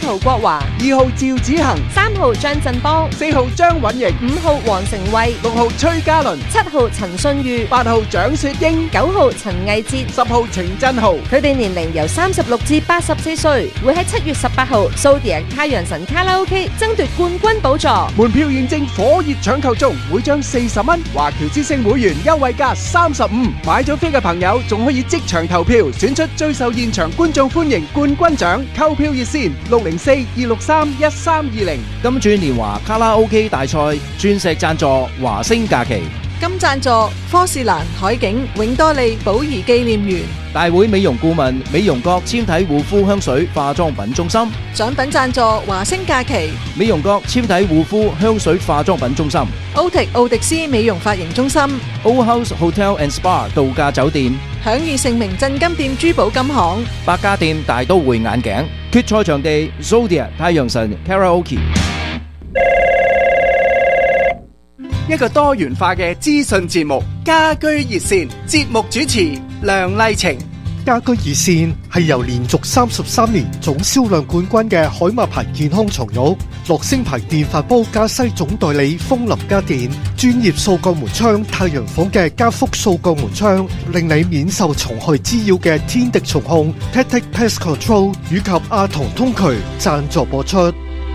陶國華、 2號趙子恒、 3號張振邦、 4號張允瑩、 5號黃成慧、 6號崔嘉倫、 7號陳信裕、 8號蔣雪英、 9號陳毅哲、 10號程振豪。 佢哋年齡由36至84歲，會喺7月18號蘇迪太陽神卡拉 OK 爭奪冠軍寶座。 門票現正火熱搶購中，每張40蚊，華僑之星會員優惠價35，買咗飛嘅朋友仲可以即場投票，選出最受現場觀眾歡迎冠軍獎。購票熱線604-263-1320。 金鑽年華卡拉 OK 大賽鑽石贊助華星假期， 金贊助科士蘭海景永多利寶儀紀念園， 大會美容顧問美容閣纖體護膚香水化妝品中心， 獎品贊助華星假期， 美容閣纖體護膚香水化妝品中心， 奧迪斯美容髮型中心， Old House Hotel and Spa 度假酒店， 享譽盛名鎮金店珠寶金行， 百家店大都會眼鏡，決賽場地 Zodiac 太陽神 Karaoke。 一個多元化嘅資訊節目，家居熱線，節目主持梁麗晴。 家居熱線係由連續33年總銷量冠軍嘅海馬牌健康床褥、樂聲牌電飯煲加西總代理風林家電、專業掃鋼門窗太陽房嘅加福掃鋼門窗，令你免受蟲害滋擾嘅天敵蟲控 Tactic Pest Control 以及阿童通渠贊助播出。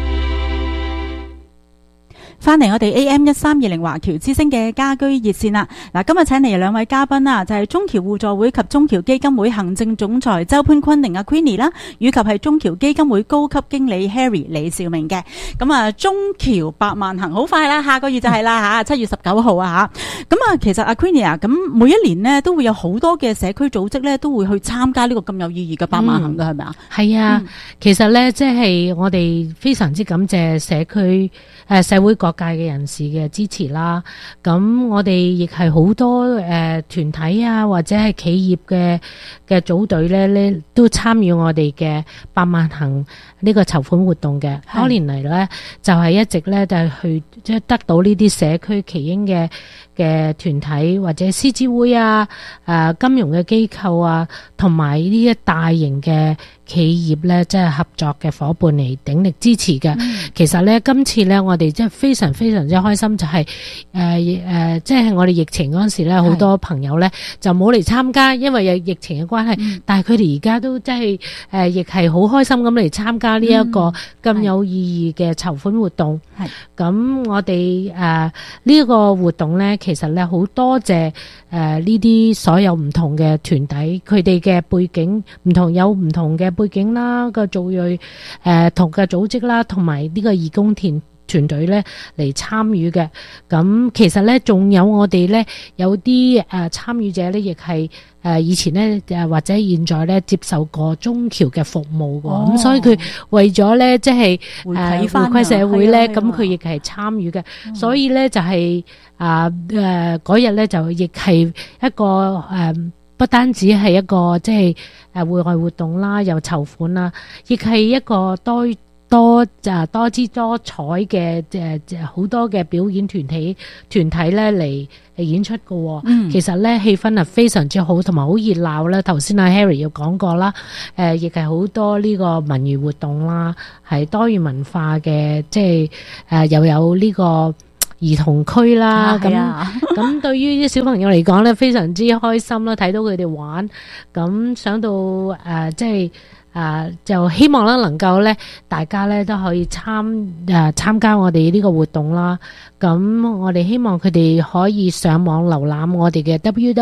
翻嚟我哋 AM1320華僑之聲嘅家居熱線啦。嗱，今日請嚟兩位嘉賓啦，就係中僑互助會及中僑基金會行政總裁周潘坤寧阿 Queenie 啦，以及係中僑基金會高級經理 Harry 李兆明嘅。咁啊，中僑百萬行好快啦，下個月就係啦吓，7月19號啊吓。咁啊，其實阿 Queenie 啊，咁每一年呢都會有好多嘅社區組織咧，都會去參加呢個咁有意義嘅百萬行嘅，係咪啊？ 係啊，其實咧即係我哋非常之感謝社區社會各界嘅人士嘅支持啦，咁我哋亦係好多團體啊，或者係企業嘅組隊咧都參與我哋嘅百萬行呢個籌款活動嘅。多年嚟咧就係一直咧就係去即係得到呢啲社區耆英嘅團體或者獅子會啊、金融嘅機構啊，同埋呢啲大型嘅企業咧，即係合作嘅伙伴嚟鼎力支持嘅。其實咧，今次咧，我哋即係非常非常之開心，就係即係我哋疫情嗰陣時咧，好多朋友咧就冇嚟參加，因為有疫情嘅關係。但係佢哋而家都即係亦係好開心咁嚟參加呢一個咁有意義嘅籌款活動。咁我哋呢個活動咧，其實咧好多謝呢啲所有唔同嘅團體，佢哋嘅背景唔同，有唔同嘅背景啦，個族裔同嘅組織啦，同埋呢個義工團隊咧嚟參與嘅。咁其實咧仲有我哋咧有啲參與者咧，亦係以前咧或者現在咧接受過中僑嘅服務嘅。咁所以佢為咗咧即係回饋社會咧，咁佢亦係參與嘅。所以咧就係嗰日咧就亦係一個不單止係一個即係戶外活動啦，又籌款啦，亦係一個多姿多彩嘅好多嘅表演團體咧嚟演出嘅。其實咧氣氛係非常之好，同埋好熱鬧啦。頭先阿 Harry 又講過啦，亦係好多呢個文娛活動啦，係多元文化嘅，即係又有呢個兒童區啦。咁對於啲小朋友嚟講咧，非常之開心啦，睇到佢哋玩，咁想到即係就希望咧能夠咧大家咧都可以參加我哋呢個活動啦。咁我哋希望佢哋可以上網瀏覽我哋嘅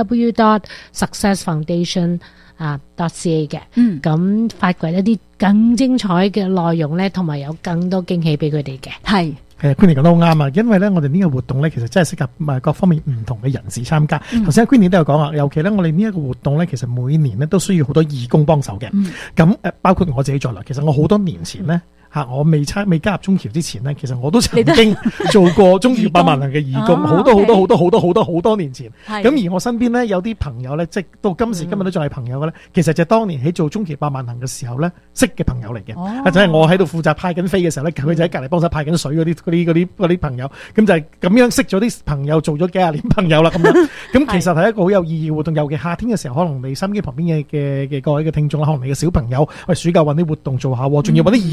www.successfoundation.ca 嘅。咁發掘一啲更精彩嘅內容咧，同埋有更多驚喜俾佢哋嘅。係。 Queenie 講得好啱啊，因為咧我哋呢個活動咧其實真係適合各方面唔同嘅人士參加。頭先 Queenie 都有講啊，尤其咧我哋呢一個活動咧，其實每年咧都需要好多義工幫手嘅。咁包括我自己在內，其實我好多年前咧我未加入中僑之前咧，其實我都曾經做過中僑百萬行嘅義工，好多年前。咁而我身邊咧有啲朋友咧，即係到今時今日都仲係朋友嘅咧，其實就係當年喺做中僑百萬行嘅時候咧識嘅朋友嚟嘅。就係我喺度負責派緊飛嘅時候咧，佢就喺隔離幫手派緊水嗰啲朋友，咁就係咁樣識咗啲朋友，做咗幾廿年朋友啦咁樣。咁其實係一個好有意義嘅活動，尤其夏天嘅時候，可能你身邊旁邊嘅各位嘅聽眾啦，可能你嘅小朋友喂暑假揾啲活動做下，仲要揾啲義工機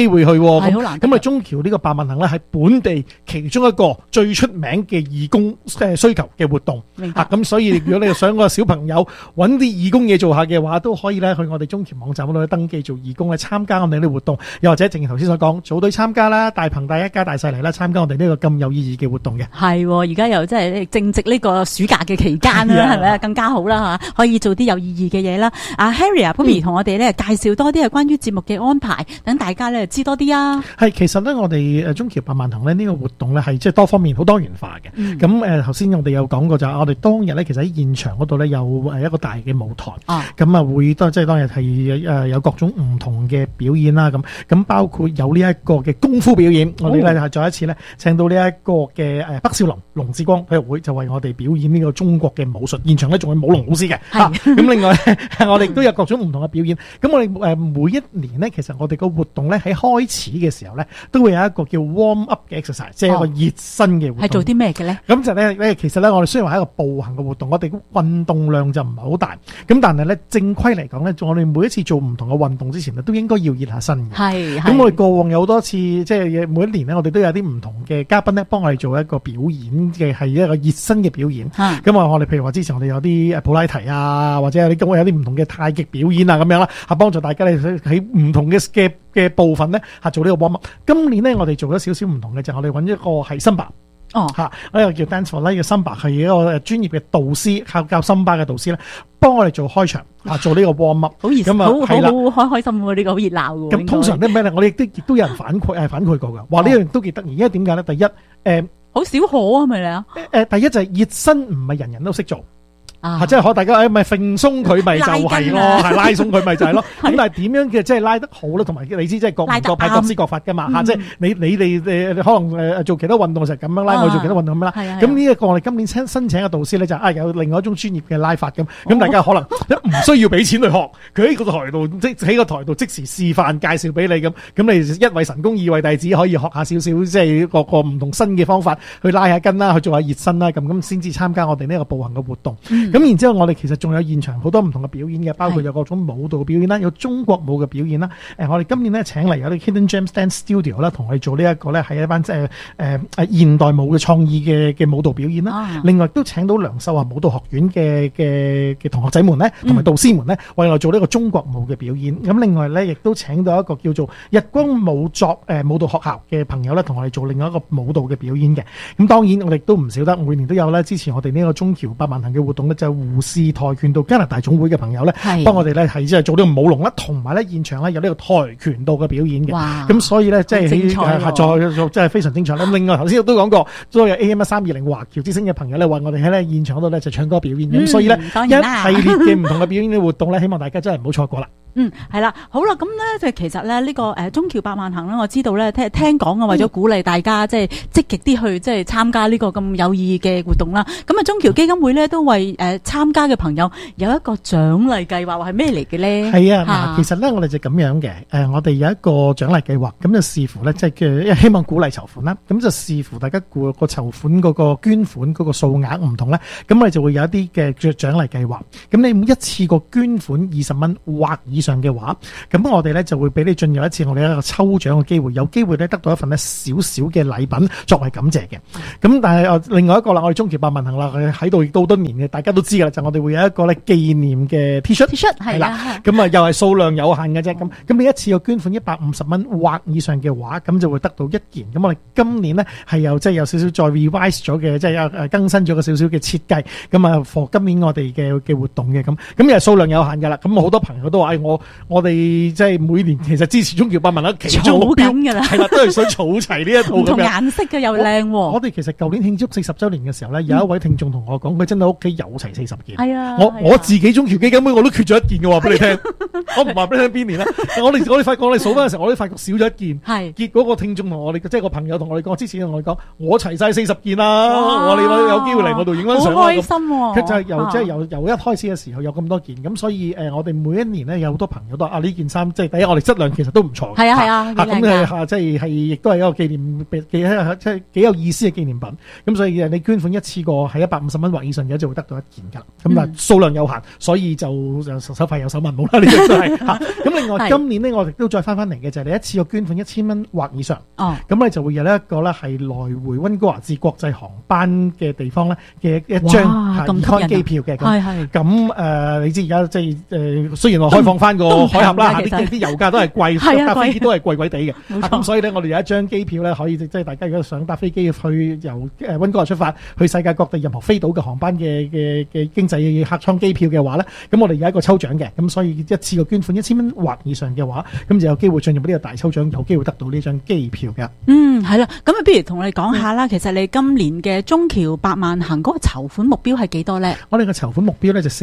會去喎。 係好難得咁啊，中橋呢個百萬行咧係本地其中一個最出名嘅義工需求嘅活動。 明白咁所以如果你想個小朋友揾啲義工嘢做下嘅話，都可以咧去我哋中橋網站嗰度登記做義工咧，參加我哋呢個活動。又或者正如頭先所講，組隊參加啦，大朋大一家大細嚟啦，參加我哋呢個咁有意義嘅活動嘅。 係喎，而家又即係正值呢個暑假嘅期間啦，係咪啊？更加好啦嚇，可以做啲有意義嘅嘢啦。阿 Harry 啊 Bobby 同我哋咧介紹多啲係關於節目嘅安排，等大家咧知多啲啊。 係，其實咧我哋中橋百萬行咧呢個活動咧係即係多方面好多元化嘅。咁頭先我哋有講過就係我哋當日咧其實喺現場嗰度咧有一個大嘅舞台，咁啊會即係當日係有各種唔同嘅表演啦。咁包括有呢一個嘅功夫表演，我哋咧係再一次咧請到呢一個嘅北少林龍志光體育會就為我哋表演呢個中國嘅武術，現場咧仲有舞龍老師嘅。咁另外我哋都有各種唔同嘅表演。咁我哋每一年咧，其實我哋個活動咧喺開始嘅時候咧，都會有一個叫 warm up 嘅 exercise， 即係一個熱身嘅活動。 係做啲咩嘅咧？ 咁就咧其實咧我哋雖然話係一個步行嘅活動，我哋運動量就唔係好大。咁但係咧正規嚟講咧，我哋每一次做唔同嘅運動之前咧，都應該要熱下身嘅。 係。 咁我哋過往有好多次，即係每一年咧，我哋都有啲唔同嘅嘉賓咧，幫我哋做一個表演嘅，係一個熱身嘅表演。咁我哋譬如話之前我哋有啲普拉提啊，或者有啲唔同嘅太極表演啊咁樣啦，幫助大家咧喺唔同嘅部分咧做呢個 warm up。今年咧我哋做咗少少唔同嘅，就係我哋揾一個係森巴。呢個叫 Dance for Life 嘅森巴係一個專業嘅導師，教森巴嘅導師咧，幫我哋做開場做呢個 warm up。 好熱， 咁好開心喎！呢個好熱鬧喎。 咁通常咧咩咧？我哋亦都有人反饋過㗎，話呢樣都幾得意。因為點解咧？第一好少可係咪啊？ 第一就係熱身唔係人人都識做。即係可大家咪揈鬆佢咪就係咯，係拉鬆佢咪就係咯。咁但係點樣嘅即係拉得好咧？同埋你知即係各唔各派各施各法噶嘛。即係你哋可能做其他運動就係咁樣拉，我做其他運動咁樣拉。咁呢一個我哋今年申請嘅導師咧就有另外一種專業嘅拉法咁。咁大家可能唔需要俾錢去學，佢喺個台度喺個台度即時示範介紹俾你咁。咁你一位神功，二位弟子可以學下少少即係個唔同新嘅方法去拉下筋啦，去做下熱身啦，咁先至參加我哋呢個步行嘅活動。咁然之後，我哋其實仲有現場好多唔同嘅表演嘅，包括有各種舞蹈表演啦，有中國舞嘅表演啦。我哋今年咧請嚟有啲 Hidden Gems Dance Studio 啦，同我哋做呢一個咧係一班現代舞嘅創意嘅舞蹈表演啦。另外都請到梁秀華舞蹈學院嘅同學仔們咧，同埋導師們咧，為我哋做呢個中國舞嘅表演。咁另外咧，亦都請到一個叫做日光舞作舞蹈學校嘅朋友咧，同我哋做另外一個舞蹈嘅表演嘅。咁當然我哋都唔少得，每年都有咧支持我哋呢個中橋百萬行嘅活動咧，就係胡氏跆拳道加拿大總會嘅朋友咧，幫我哋咧係即係做呢個舞龍啦，同埋咧現場咧有呢個跆拳道嘅表演嘅。咁所以咧即係真係非常精彩。咁另外頭先都講過，都有 AM1320華僑之星嘅朋友咧，話我哋喺咧現場嗰度咧就唱歌表演。咁所以咧一系列嘅唔同嘅表演嘅活動咧，希望大家真係唔好錯過啦。 係啦，好啦，咁咧就其實咧呢個中橋百萬行咧，我知道咧聽講啊，為咗鼓勵大家即係積極啲去即係參加呢個咁有意義嘅活動啦。咁啊，中橋基金會咧都為參加嘅朋友有一個獎勵計劃，話係咩嚟嘅咧？係啊， 其實咧我哋就咁樣嘅，我哋有一個獎勵計劃，咁就視乎咧即係希望鼓勵籌款啦，咁就視乎大家個籌款嗰個捐款嗰個數額唔同咧，咁我哋就會有一啲嘅獎勵計劃。咁你一次過捐款20蚊或以上嘅話，咁我哋咧就會俾你進入一次我哋一個抽獎嘅機會，有機會咧得到一份咧少少嘅禮品作為感謝嘅。咁但係另外一個啦，我哋中橋百萬行啦，喺度亦都好多年嘅，大家都知噶啦，就我哋會有一個咧紀念嘅 T-shirt 係啦，咁又係數量有限嘅啫。咁你一次要捐款150蚊或以上嘅話，咁就會得到一件。咁我哋今年咧係有即係有少少再 revise 咗嘅，即係更新咗個少少嘅設計。咁啊 for 今年我哋嘅活動嘅咁又係數量有限噶啦。咁好多朋友都話我哋即係每年其實支持中橋百萬行其中目標係啦，都係想儲齊呢一套咁樣。唔同顏色嘅又靚。 我哋其實舊年慶祝40週年嘅時候咧，有一位聽眾同我講，佢真係屋企有齊40件。 係啊， 我自己中橋基金會我都缺咗一件嘅話俾你聽。我唔話俾你聽邊年啦。我哋發覺我哋數翻嘅時候，我哋發覺少咗一件。係。結果個聽眾同我哋即係個朋友同我哋講，之前同我哋講，我齊晒40件啦。我哋有機會嚟我度影翻相。 好開心喎！ 佢就係由一開始嘅時候有咁多件，咁所以我哋每一年咧有多朋友都話呢件衫即係第一我哋質量其實都唔錯嘅， 係啊咁即係亦都係一個紀念即係幾有意思嘅紀念品。咁所以你捐款一次過係150蚊或以上嘅就會得到一件㗎啦。咁但係數量有限，所以就手快有手慢冇啦，呢個都係嚇。咁另外今年呢，我哋都再翻嚟嘅就係你一次過捐款1000蚊或以上，咁你就會有一個咧係來回溫哥華至國際航班嘅地方咧嘅一張健康機票嘅。咁你知而家即係雖然我開放翻個海峽啦，啲油價都係貴，搭飛機都係貴貴地嘅。咁所以咧，我哋有一張機票咧，可以即係大家如果想搭飛機去由溫哥華出發去世界各地任何飛島嘅航班嘅經濟客艙機票嘅話咧，咁我哋有一個抽獎嘅。咁所以一次過捐款1000蚊或以上嘅話，咁就有機會進入呢個大抽獎，有機會得到呢張機票嘅。 係啦，咁不如同我哋講下啦。其實你今年嘅中僑百萬行嗰個籌款目標係幾多咧？我哋嘅籌款目標咧就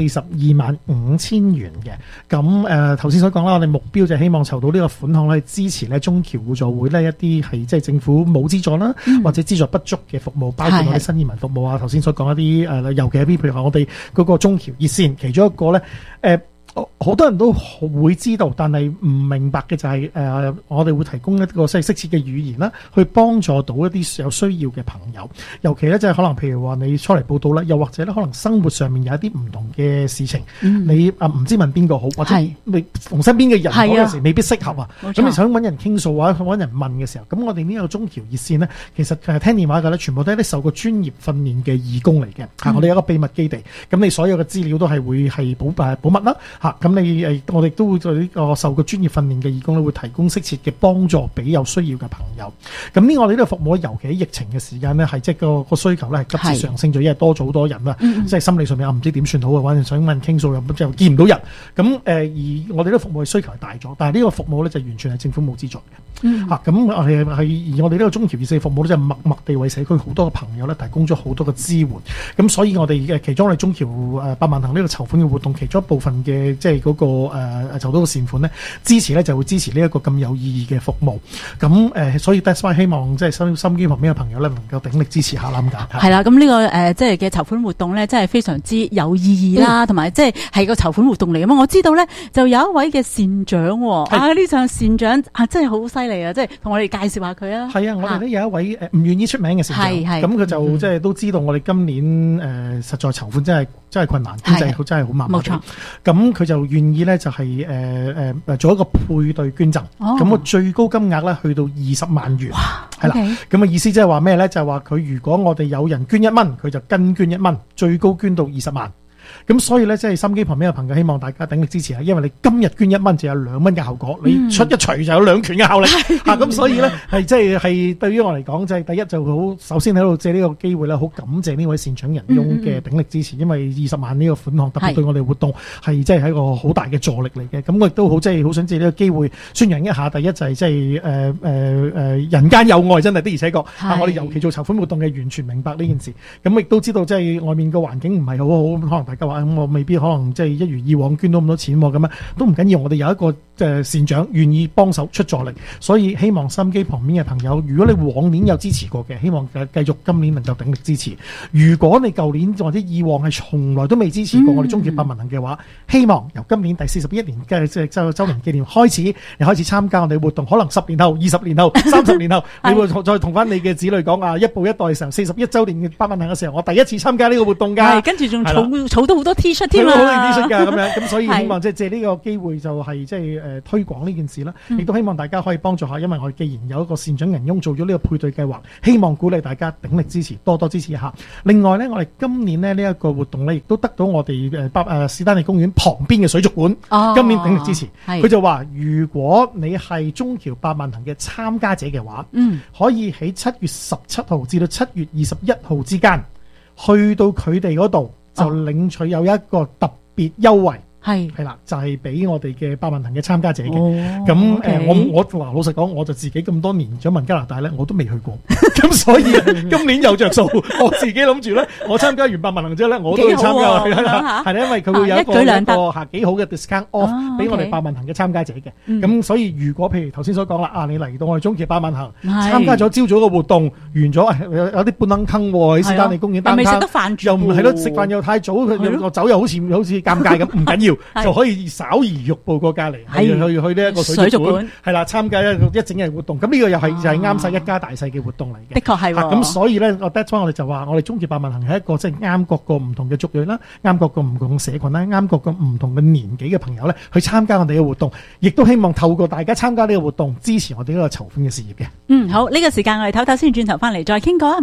425000元嘅。咁頭先所講啦，我哋目標就希望籌到呢個款項咧，支持咧中僑互助會呢一啲係即係政府冇資助啦，或者資助不足嘅服務，包括我哋新移民服務啊。頭先所講一啲尤其係譬如話我哋嗰個中僑熱線，其中一個咧好多人都會知道，但係唔明白嘅就係我哋會提供一個適切嘅語言啦，去幫助到一啲有需要嘅朋友。尤其咧，即係可能譬如話你初嚟報到啦，又或者咧可能生活上面有一啲唔同嘅事情，你唔知問邊個好，或者你同身邊嘅人嗰陣時未必適合啊。咁你想揾人傾訴或者揾人問嘅時候，咁我哋呢個中僑熱線呢，其實聽電話嘅咧，全部都係啲受過專業訓練嘅義工嚟嘅。我哋有一個秘密基地，咁你所有嘅資料都係會係保密啦。咁我哋都會對呢個受過專業訓練嘅義工咧，會提供適切嘅幫助俾有需要嘅朋友。咁呢，我哋呢個服務尤其喺疫情嘅時間呢，係即係個需求咧係急速上升咗，因為多咗好多人啦，即係心理上面唔知點算好啊，或者想問傾訴又見唔到人。咁而我哋呢個服務嘅需求係大咗，但係呢個服務咧就完全係政府冇資助嘅。咁而我哋呢個中僑熱線服務咧就默默地為社區好多嘅朋友咧提供咗好多嘅支援。咁所以我哋其中我哋中僑百萬行呢個籌款嘅活動，其中一部分嘅即係嗰個籌到個善款咧，支持咧就會支持呢一個咁有意義嘅服務。咁所以 that's why 希望即係心機旁邊嘅朋友咧，能夠鼎力支持下啦咁解。係啦，咁呢個即係嘅籌款活動咧，真係非常之有意義啦，同埋即係個籌款活動嚟嘅嘛。我知道咧，就有一位嘅善長呢場善長真係好犀利啊！即係同我哋介紹下佢啊。係啊，我哋咧有一位唔願意出名嘅善長，咁佢就即係都知道我哋今年實在籌款真係困難，經濟真係好麻麻。冇錯。咁佢就願意咧就係做一個配對捐贈，咁個最高金額咧去到20萬元，係啦。咁嘅意思即係話咩咧？就係話佢如果我哋有人捐1蚊，佢就跟捐1蚊，最高捐到20萬。咁所以咧，即係心機旁邊嘅朋友，希望大家鼎力支持啊！因為你今日捐1蚊就有2蚊嘅效果，你出一錘就有2拳嘅效力嚇。咁所以咧，係對於我嚟講，就係第一就好，首先喺度借呢個機會咧，好感謝呢位善長仁翁嘅鼎力支持，因為20萬呢個款項特別對我哋活動係即係一個好大嘅助力嚟嘅。咁我亦都好好想借呢個機會宣揚一下，第一就係即係人間有愛，真係的而且確。我哋尤其做籌款活動嘅，完全明白呢件事。咁亦都知道即係外面個環境唔係好好，可能大家話我未必可能即係一如以往捐到咁多錢咁樣，都唔緊要。我哋有一個善長願意幫手出助力，所以希望心機旁邊嘅朋友，如果你往年有支持過嘅，希望繼續今年能夠鼎力支持。如果你舊年或者以往係從來都未支持過我哋中僑百萬行嘅話，希望由今年第41年嘅即係周年紀念開始，你開始參加我哋活動。可能10年後、20年後、30年後，你會再同翻你嘅子女講一步一代嘅時候，41週年嘅百萬行嘅時候，我第一次參加呢個活動㗎。跟住仲儲到好多 T-shirt 添啊！好多 T-shirt 㗎咁樣，咁所以希望即係借呢個機會就係即係推廣呢件事啦，亦都希望大家可以幫助下，因為我哋既然有一個善長仁翁做咗呢個配對計劃，希望鼓勵大家鼎力支持，多多支持一下。另外呢，我哋今年呢一個活動呢，亦都得到我哋史丹利公園旁邊嘅水族館今年鼎力支持。佢就話，如果你係中僑百萬行嘅參加者嘅話，可以喺7月17號至到7月21號之間，去到佢哋嗰度就領取有一個特別優惠。係啦，就係俾我哋嘅百萬行嘅參加者嘅。咁我老實講，我就自己咁多年想問加拿大咧，我都未去過。 咁所以今年有着數，我自己諗住咧，我參加完百萬行之後咧，我都要參加，係啦，因為佢會有一個幾好嘅 discount off 俾我哋百萬行嘅參加者嘅。咁所以如果譬如頭先所講啦，你嚟到我哋中期百萬行參加咗朝早嘅活動，完咗有啲半冷坑喎，喺士丹利公園單攤， 未食得飯住， 又唔係咯，食飯又太早，個酒又好似尷尬咁，唔緊要，就可以稍移玉步過隔離，去呢一個水族館，係啦，參加一整日活動。咁呢個又係啱晒一家大細嘅活動嚟嘅。 的確係喎。 咁所以咧，that's why 我哋就話，我哋中期百萬行係一個即係啱各個唔同嘅族裔啦，啱各個唔同社群啦，啱各個唔同嘅年紀嘅朋友咧，去參加我哋嘅活動，亦都希望透過大家參加呢個活動，支持我哋呢個籌款嘅事業嘅。 好，呢個時間我哋唞唞先，轉頭翻嚟再傾過啊。